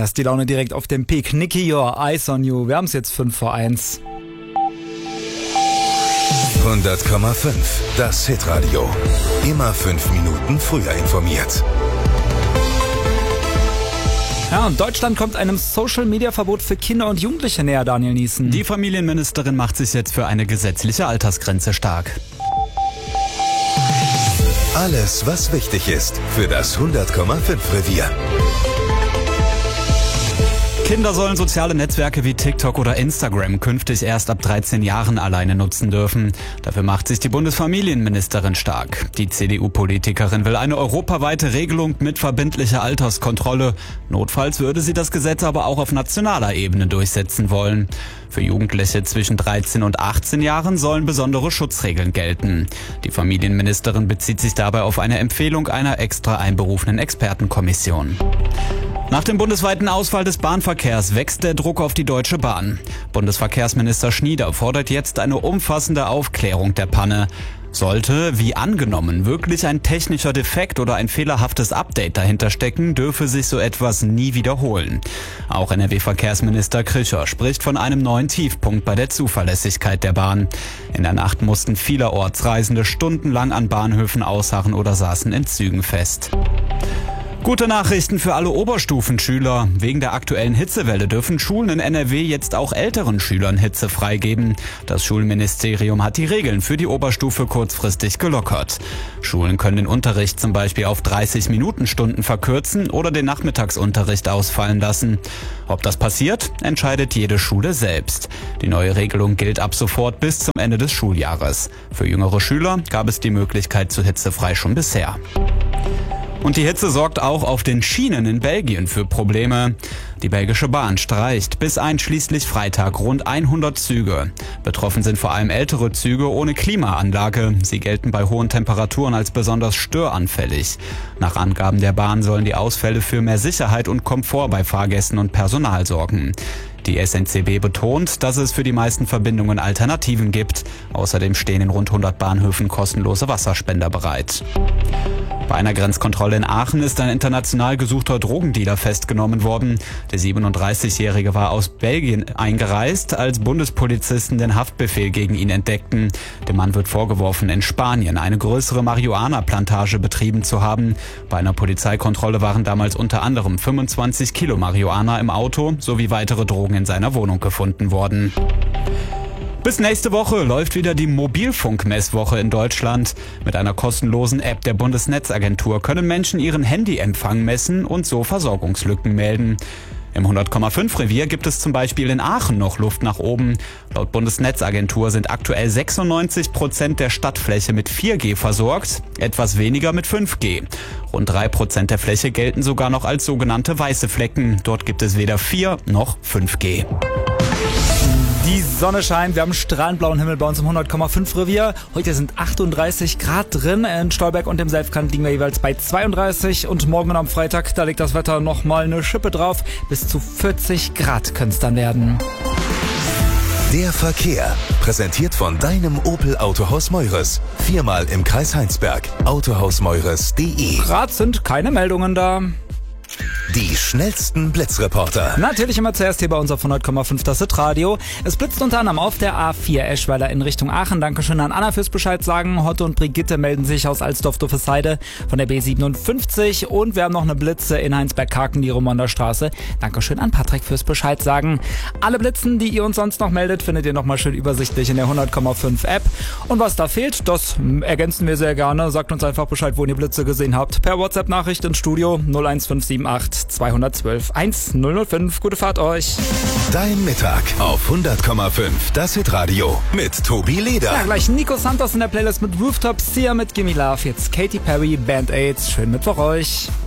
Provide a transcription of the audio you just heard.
Das ist die Laune direkt auf dem Peak. Nicky, Your Eyes on You. Wir haben es jetzt 5:01. 100,5. Das Hitradio. Immer 5 Minuten früher informiert. Ja, und Deutschland kommt einem Social-Media-Verbot für Kinder und Jugendliche näher, Daniel Niesen. Die Familienministerin macht sich jetzt für eine gesetzliche Altersgrenze stark. Alles, was wichtig ist für das 100,5 Revier. Kinder sollen soziale Netzwerke wie TikTok oder Instagram künftig erst ab 13 Jahren alleine nutzen dürfen. Dafür macht sich die Bundesfamilienministerin stark. Die CDU-Politikerin will eine europaweite Regelung mit verbindlicher Alterskontrolle. Notfalls würde sie das Gesetz aber auch auf nationaler Ebene durchsetzen wollen. Für Jugendliche zwischen 13 und 18 Jahren sollen besondere Schutzregeln gelten. Die Familienministerin bezieht sich dabei auf eine Empfehlung einer extra einberufenen Expertenkommission. Nach dem bundesweiten Ausfall des Bahnverkehrs wächst der Druck auf die Deutsche Bahn. Bundesverkehrsminister Schnieder fordert jetzt eine umfassende Aufklärung der Panne. Sollte, wie angenommen, wirklich ein technischer Defekt oder ein fehlerhaftes Update dahinter stecken, dürfe sich so etwas nie wiederholen. Auch NRW-Verkehrsminister Krischer spricht von einem neuen Tiefpunkt bei der Zuverlässigkeit der Bahn. In der Nacht mussten vielerorts Reisende stundenlang an Bahnhöfen ausharren oder saßen in Zügen fest. Gute Nachrichten für alle Oberstufenschüler. Wegen der aktuellen Hitzewelle dürfen Schulen in NRW jetzt auch älteren Schülern Hitze freigeben. Das Schulministerium hat die Regeln für die Oberstufe kurzfristig gelockert. Schulen können den Unterricht zum Beispiel auf 30-Minuten-Stunden verkürzen oder den Nachmittagsunterricht ausfallen lassen. Ob das passiert, entscheidet jede Schule selbst. Die neue Regelung gilt ab sofort bis zum Ende des Schuljahres. Für jüngere Schüler gab es die Möglichkeit zu hitzefrei schon bisher. Und die Hitze sorgt auch auf den Schienen in Belgien für Probleme. Die belgische Bahn streicht bis einschließlich Freitag rund 100 Züge. Betroffen sind vor allem ältere Züge ohne Klimaanlage. Sie gelten bei hohen Temperaturen als besonders störanfällig. Nach Angaben der Bahn sollen die Ausfälle für mehr Sicherheit und Komfort bei Fahrgästen und Personal sorgen. Die SNCB betont, dass es für die meisten Verbindungen Alternativen gibt. Außerdem stehen in rund 100 Bahnhöfen kostenlose Wasserspender bereit. Bei einer Grenzkontrolle in Aachen ist ein international gesuchter Drogendealer festgenommen worden. Der 37-Jährige war aus Belgien eingereist, als Bundespolizisten den Haftbefehl gegen ihn entdeckten. Dem Mann wird vorgeworfen, in Spanien eine größere Marihuana-Plantage betrieben zu haben. Bei einer Polizeikontrolle waren damals unter anderem 25 Kilo Marihuana im Auto sowie weitere Drogen in seiner Wohnung gefunden worden. Bis nächste Woche läuft wieder die Mobilfunkmesswoche in Deutschland. Mit einer kostenlosen App der Bundesnetzagentur können Menschen ihren Handyempfang messen und so Versorgungslücken melden. Im 100,5 Revier gibt es zum Beispiel in Aachen noch Luft nach oben. Laut Bundesnetzagentur sind aktuell 96% der Stadtfläche mit 4G versorgt, etwas weniger mit 5G. Rund 3% der Fläche gelten sogar noch als sogenannte weiße Flecken. Dort gibt es weder 4 noch 5G. Die Sonne scheint, wir haben strahlendblauen Himmel bei uns im 100,5 Revier. Heute sind 38 Grad drin. In Stolberg und dem Selfkant liegen wir jeweils bei 32. Und morgen und am Freitag, da legt das Wetter nochmal eine Schippe drauf. Bis zu 40 Grad können es dann werden. Der Verkehr, präsentiert von deinem Opel Autohaus Meures. 4-mal im Kreis Heinsberg. Autohausmeures.de. Gerade sind keine Meldungen da. Die schnellsten Blitzreporter. Natürlich immer zuerst hier bei uns auf 100,5 das Hitradio. Es blitzt unter anderem auf der A4 Eschweiler in Richtung Aachen. Dankeschön an Anna fürs Bescheid sagen. Hotte und Brigitte melden sich aus Alsdorf-Duffesheide von der B57. Und wir haben noch eine Blitze in Heinsberg-Kaken, die Romander Straße. Dankeschön an Patrick fürs Bescheid sagen. Alle Blitzen, die ihr uns sonst noch meldet, findet ihr nochmal schön übersichtlich in der 100,5 App. Und was da fehlt, das ergänzen wir sehr gerne. Sagt uns einfach Bescheid, wo ihr Blitze gesehen habt. Per WhatsApp-Nachricht ins Studio 01578 212 1005. Gute Fahrt euch. Dein Mittag auf 100,5. Das Hitradio mit Tobi Leder. Ja, gleich Nico Santos in der Playlist mit Rooftop, Sia mit Gimme Love. Jetzt Katy Perry, Band-Aids. Schönen Mittwoch euch.